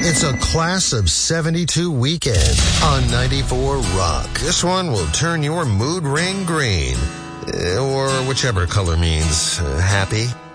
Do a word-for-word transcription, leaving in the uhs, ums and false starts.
It's a class of seventy-two weekend on ninety-four Rock. This one will turn your mood ring green, or whichever color means uh, happy.